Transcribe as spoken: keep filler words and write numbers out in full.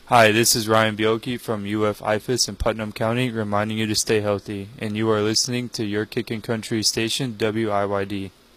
Hi, this is Ryan Bielke from U F I F A S in Putnam County, reminding you to stay healthy, and you are listening to your Kickin' Country station, W I Y D.